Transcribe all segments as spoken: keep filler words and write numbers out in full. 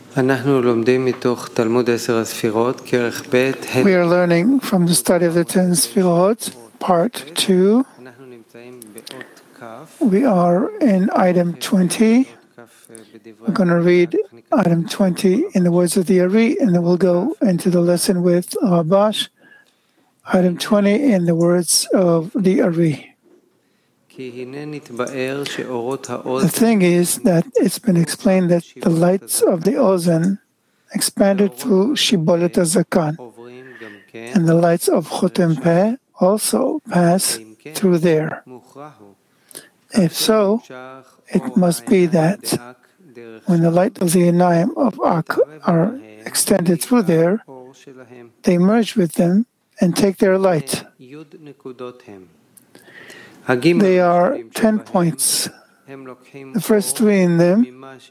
We are learning from the study of the Ten Sfirot, part two. We are in item twenty. We're going to read item twenty in the words of the Ari, and then we'll go into the lesson with Rabash. Item twenty in the words of the Ari. The thing is that it's been explained that the lights of the Ozen expanded through Shibolet HaZakan, and the lights of Chotem Peh also pass through there. If so, it must be that when the light of the Einayim of Ak are extended through there, they merge with them and take their light. They are ten points. The first three in them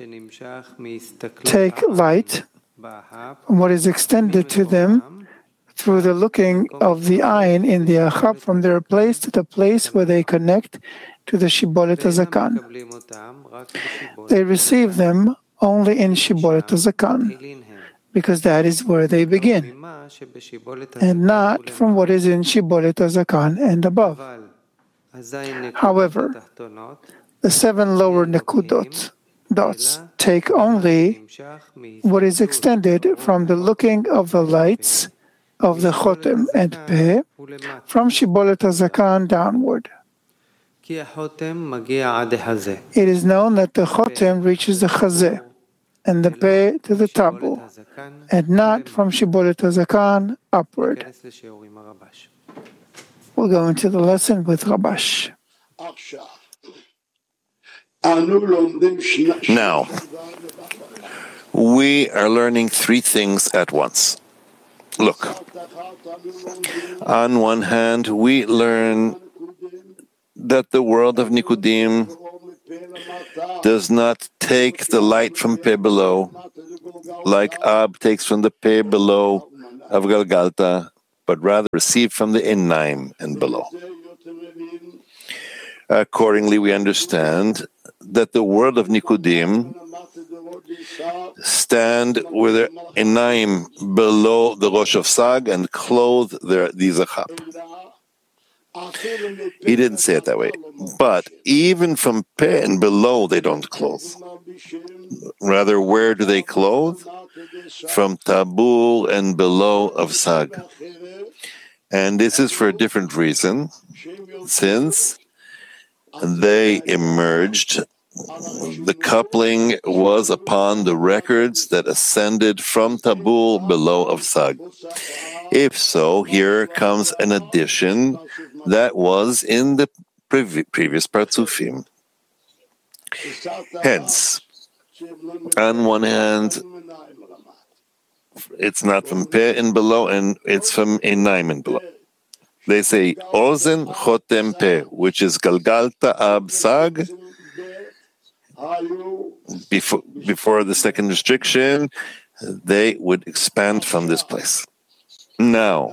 take light from what is extended to them through the looking of the ayin in the achab from their place to the place where they connect to the Shibolet HaZakan. They receive them only in Shibolet HaZakan, because that is where they begin, and not from what is in Shibolet HaZakan and above. However, the seven lower nekudot dots take only what is extended from the looking of the lights of the Chotem and Peh from Shibolet HaZakan downward. It is known that the Chotem reaches the Chazeh and the Peh to the Tabul, and not from Shibolet HaZakan upward. We'll go into the lesson with Rabash. Now, we are learning three things at once. Look, on one hand, we learn that the world of Nikudim does not take the light from Peh below, like Ab takes from the Peh below of Galgalta, but rather received from the Einayim and below. Accordingly, we understand that the world of Nikudim stand with their Einayim below the Rosh of Sag and clothe their these achab. He didn't say it that way, but even from Peh and below they don't clothe. Rather, where do they clothe? From Tabul and below of Sag. And this is for a different reason, since they emerged, the coupling was upon the records that ascended from Tabul below of Sag. If so, here comes an addition that was in the previ- previous Partzufim. Hence, on one hand, it's not from Peh and below, and it's from Einayim and below. They say Ozen Chotem Peh, which is Galgalta Ab Sag. Before, before the second restriction, they would expand from this place. Now,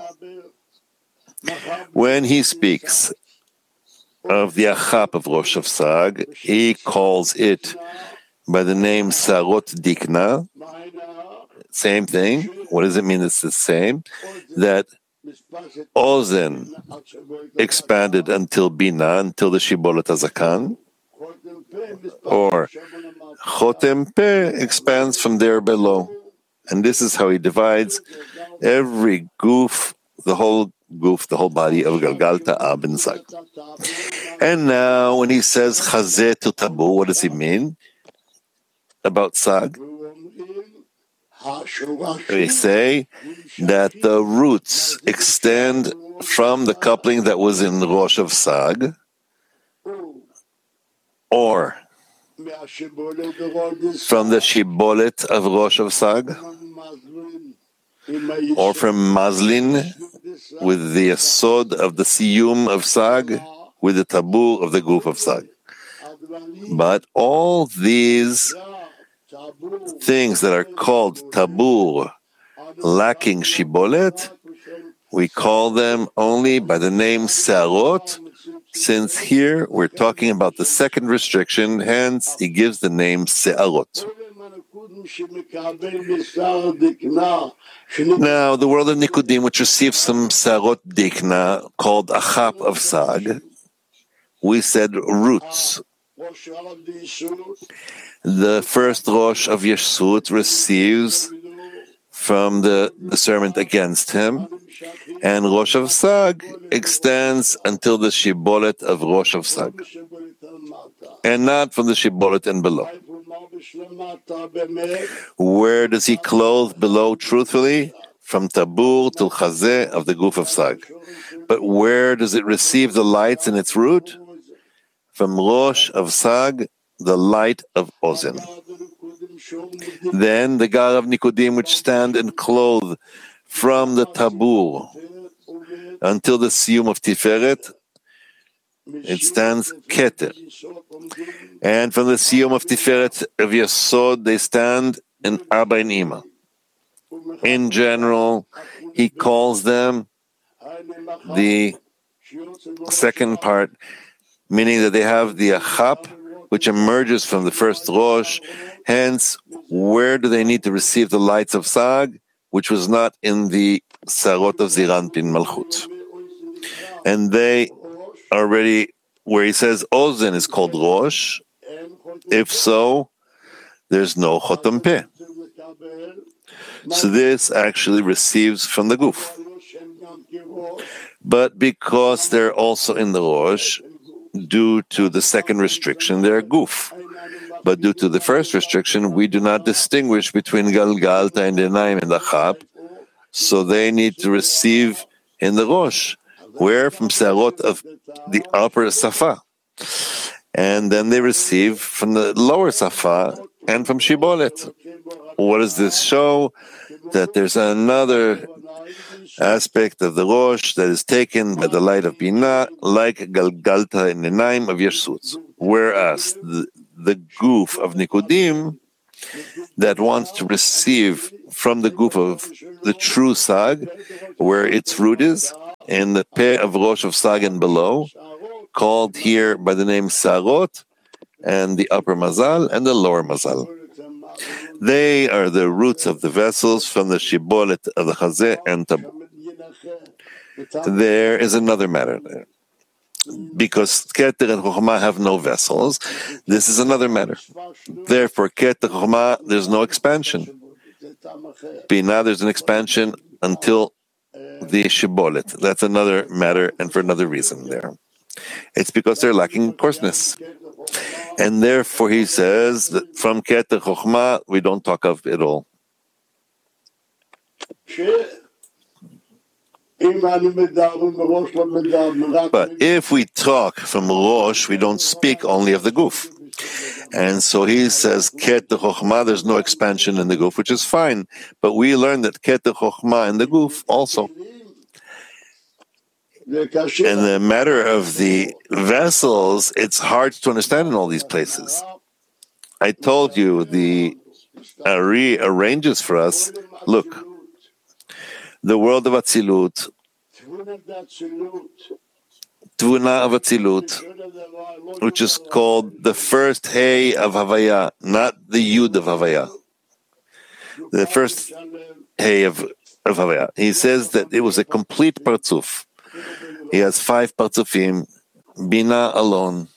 when he speaks of the achab of Rosh of Sag, he calls it by the name Sarot Dikna. Same thing. What does it mean it's the same? That Ozen expanded until Bina, until the Shibolet HaZakan, or Chotem Peh expands from there below. And this is how he divides every goof, the whole goof, the whole body of Galgalta, Ab, and Sag. And now when he says Chazeh to Tabu, what does he mean about Sag? We say that the roots extend from the coupling that was in the Rosh of Sag, or from the Shibolet of Rosh of Sag, or from Mazlin with the Yesod of the Siyum of Sag, with the Tabul of the Guf of Sag. But all these things that are called Tabur, lacking Shibolet, we call them only by the name Se'arot, since here we're talking about the second restriction, hence he gives the name Se'arot. Now, the world of Nikudim, which receives some Sarot Dikna, called Achap of Sag, we said roots. The first Rosh of Yeshut receives from the discernment against him, and Rosh of Sag extends until the Shibolet of Rosh of Sag, and not from the Shibolet and below. Where does he clothe below truthfully? From Tabur till Chazeh of the goof of Sag. But where does it receive the lights in its root? From Rosh of Sag, the light of Ozen. Then the Gar of Nikudim, which stand and clothe from the Tabur until the Siyum of Tiferet, it stands Keter. And from the Siyum of Tiferet of Yesod, they stand in Arbain Ima. In general, he calls them the second part, meaning that they have the Achap, which emerges from the first Rosh. Hence, where do they need to receive the lights of Sag, which was not in the Sarot of Ziranpin Malchut? And they already, where he says Ozen is called Rosh, if so, there's no Chotam Peh. So this actually receives from the goof. But because they're also in the Rosh, due to the second restriction, they're goof. But due to the first restriction, we do not distinguish between Galgalta and Denaim and Achap, so they need to receive in the Rosh, where from Sarot of the upper Safa. And then they receive from the lower Safa and from Shibolet. What does this show? That there's another aspect of the Rosh that is taken by the light of Binah, like Galgalta and Denaim of Yeshut. Whereas the, the goof of Nikudim that wants to receive from the goof of the true Sag, where its root is, in the pair of Rosh of Sag and below, called here by the name Sarot, and the upper Mazal and the lower Mazal. They are the roots of the vessels from the Shibolet of the Chazeh and Tabur. There is another matter there. Because Keter and Chokhmah have no vessels, this is another matter. Therefore, Keter Chokhmah, there's no expansion. Binah, there's an expansion until the Shibolet. That's another matter and for another reason there. It's because they're lacking coarseness. And therefore he says that from Keter Chokhmah, we don't talk of it all. But if we talk from Rosh, we don't speak only of the goof. And so he says, Keter Chokhmah, there's no expansion in the goof, which is fine. But we learn that Keter Chokhmah in the goof also. In the matter of the vessels, it's hard to understand in all these places. I told you the Ari arranges for us. Look, the world of Atzilut, Tvuna of Atzilut, which is called the first Hey of Havaya, not the Yud of Havaya. The first Hey of, of Havaya. He says that it was a complete Partzuf. He has five Partzufim, Bina alone.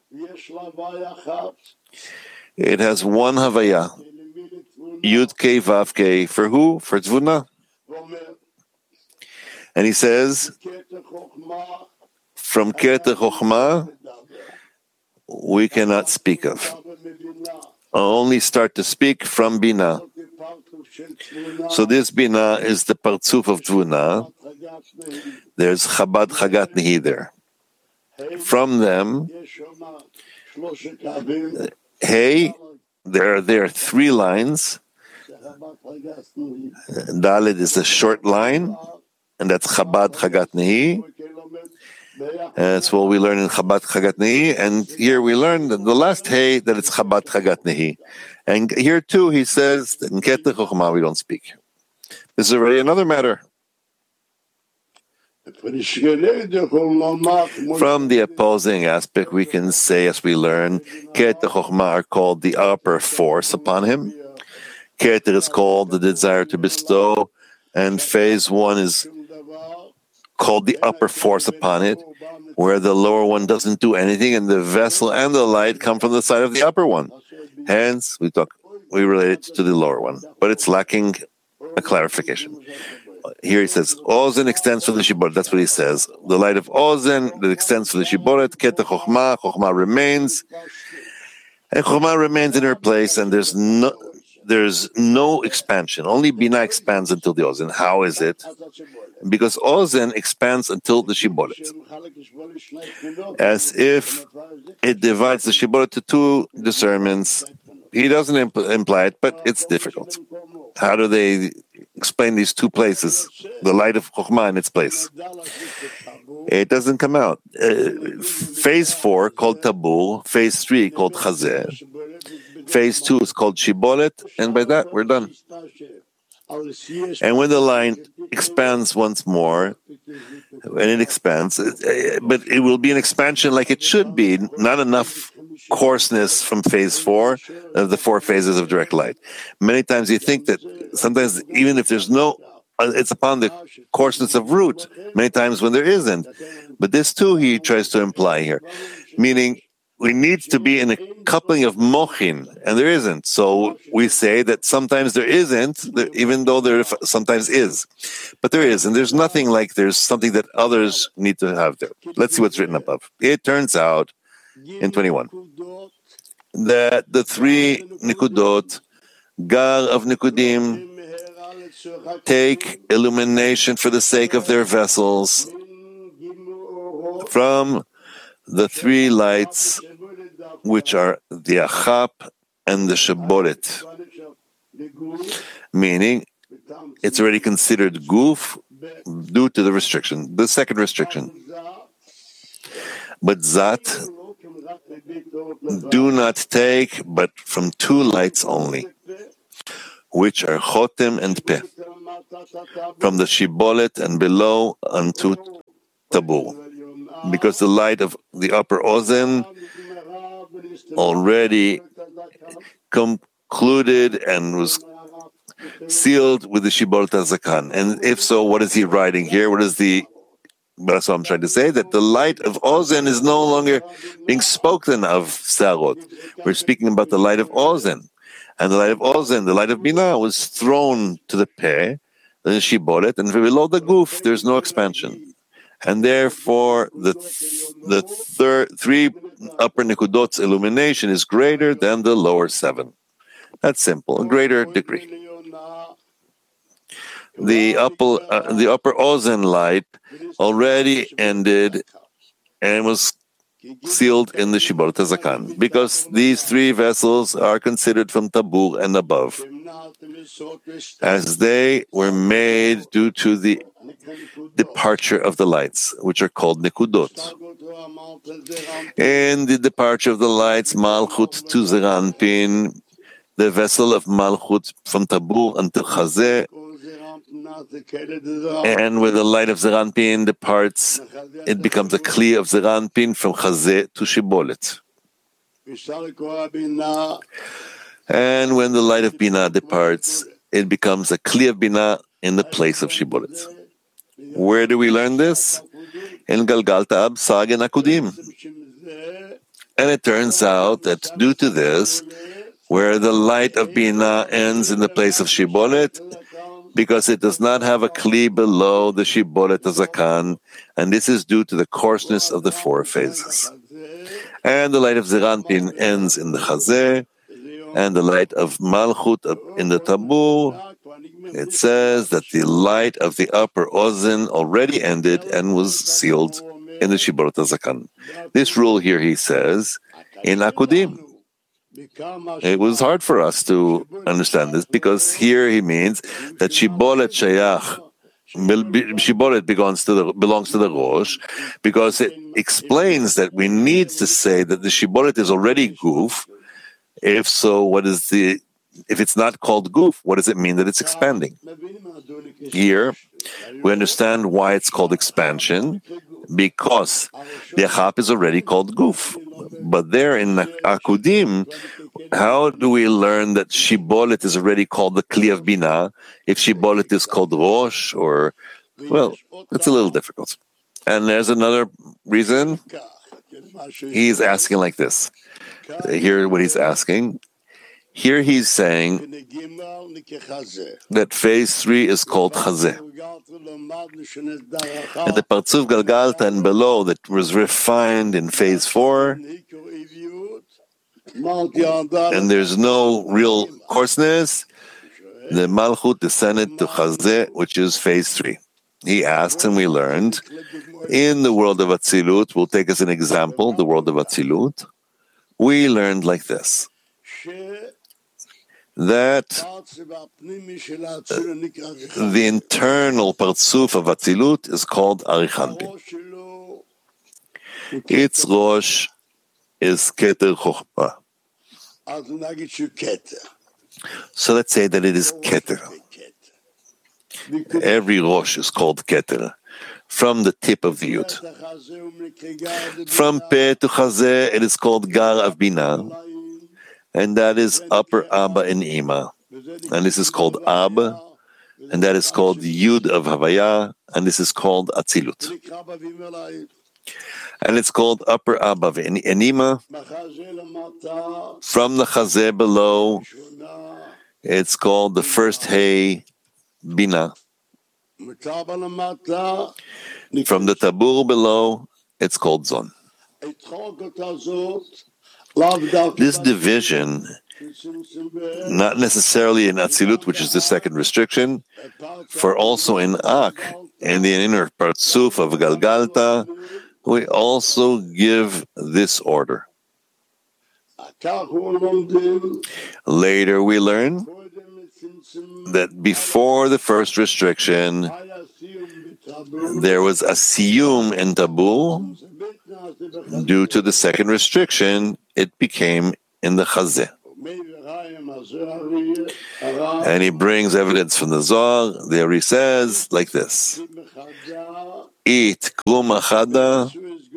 It has one Havaya, Yud Kei Vav Kei. For who? For Tvuna. And he says, from Keter Chokhmah, we cannot speak of. I'll only start to speak from Bina. So this Bina is the Partzuf of Tvuna. There's Chabad Chagat Nehi there. From them, hey, there are, there are three lines. Dalet is a short line, and that's Chabad Chagat Nehi. And that's what we learn in Chabad Chagat Nehi. And here we learn that the last hey, that it's Chabad Chagat Nehi. And here too, he says that in Keter Chokhmah we don't speak. This is already another matter. From the opposing aspect, we can say, as we learn, Keter Chokhmah are called the upper force upon him. Keter is called the desire to bestow, and phase one is called the upper force upon it, where the lower one doesn't do anything, and the vessel and the light come from the side of the upper one. Hence, we talk, we relate it to the lower one, but it's lacking a clarification. Here he says, Ozen extends for the Shibolet. That's what he says. The light of Ozen that extends for the Shibolet, Keta Chochmah, Chochmah remains, and Chochmah remains in her place, and there's no there's no expansion. Only Binah expands until the Ozen. How is it? Because Ozen expands until the Shibolet, as if it divides the Shibolet to two discernments. He doesn't impl- imply it, but it's difficult. How do they explain these two places, the light of Chokhmah in its place? It doesn't come out. Uh, phase four, called Tabur. Phase three, called Chazeh. Phase two is called Shibolet, and by that, we're done. And when the line expands once more, and it expands, but it will be an expansion like it should be, not enough coarseness from phase four of the four phases of direct light. Many times you think that sometimes even if there's no, it's upon the coarseness of root, many times when there isn't. But this too he tries to imply here, meaning we need to be in a coupling of mochin, and there isn't. So we say that sometimes there isn't, even though there sometimes is. But there is, and there's nothing like there's something that others need to have there. Let's see what's written above. It turns out, in twenty-one, that the three nikudot, gar of nikudim, take illumination for the sake of their vessels from the three lights, which are the Achap and the Shibolet, meaning it's already considered guf due to the restriction, the second restriction. But Zat do not take but from two lights only, which are Chotem and Peh, from the Shibolet and below unto Tabur. Because the light of the upper Ozen already concluded and was sealed with the Shibolet HaZakan. And if so, what is he writing here? What is the... That's what I'm trying to say, that the light of Ozen is no longer being spoken of Sarot. We're speaking about the light of Ozen. And the light of Ozen, the light of Binah, was thrown to the Peh, the Shibolet, and below the Guf, there's no expansion. And therefore, the the third, three upper Nikudot's illumination is greater than the lower seven. That's simple, a greater degree. The upper, uh, the upper Ozen light already ended and was sealed in the Shibolet HaZakan, because these three vessels are considered from Tabur and above, as they were made due to the departure of the lights, which are called Nikudot. In the departure of the lights, Malchut to Zeranpin, the vessel of Malchut from Tabur until Chazeh, and where the light of Zeranpin departs, it becomes a Kli of Zeranpin from Chazeh to Shibolet. And when the light of Binah departs, it becomes a Kli of Binah in the place of Shibolet. Where do we learn this? In Galgal Ta'ab Sag and Akudim. And it turns out that due to this, where the light of Binah ends in the place of Shibolet, because it does not have a Kli below the Shibolet HaZakan, and this is due to the coarseness of the four phases. And the light of Zeranpin ends in the Chazeh, and the light of Malchut in the Tabur. It says that the light of the upper Ozen already ended and was sealed in the Shibolet HaZakan. This rule here, he says, in Akudim. It was hard for us to understand this, because here he means that Shibolet Shayach, Shibolet belongs to the belongs to the Rosh, because it explains that we need to say that the Shibolet is already Guf. If so, what is the if it's not called Guf, what does it mean that it's expanding? Here, we understand why it's called expansion, because the Achap is already called Guf. But there in Akudim, how do we learn that Shibolet is already called the Kli of Binah if Shibolet is called Rosh? Or, well, it's a little difficult. And there's another reason. He's asking like this. Hear what he's asking. Here he's saying that phase three is called Chazeh. And the Partzuf Galgalta and below that was refined in phase four, and there's no real coarseness, the Malchut descended to Chazeh, which is phase three. He asks, and we learned, in the world of Atzilut, we'll take as an example, the world of Atzilut, we learned like this, that uh, the internal Partzuf of Atzilut is called Arichanpin. Its Rosh is Keter Chochmah. So let's say that it is Keter. Every Rosh is called Keter, from the tip of the Yud. From Peh to Chazeh, it is called Gar of Binah, and that is upper Abba and Ima. And this is called Ab, and that is called Yud of Havaya, and this is called Atzilut. And it's called upper Abba and Ima. From the Chazeh below, it's called the first Hey Bina. From the Tabur below, it's called Zon. This division, not necessarily in Atzilut, which is the second restriction, for also in Ak, in the inner Partzuf of Galgalta, we also give this order. Later we learn that before the first restriction, there was a siyum in Tabur. Due to the second restriction, it became in the Chazeh. And he brings evidence from the Zohar. There he says like this: It krum achada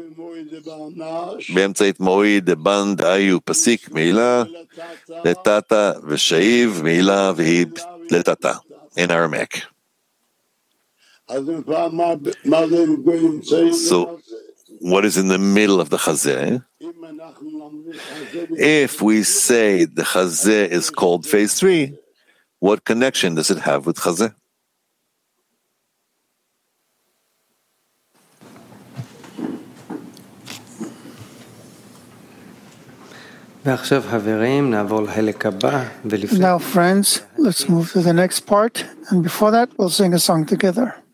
באמצעית מועיד דבן דאיו פסיק מעילה לטאטה ושאיב מעילה והיא לטאטה in Aramaic. So, what is in the middle of the Chazeh? If we say the Chazeh is called phase three, what connection does it have with Chazeh? Now, friends, let's move to the next part, and before that, we'll sing a song together.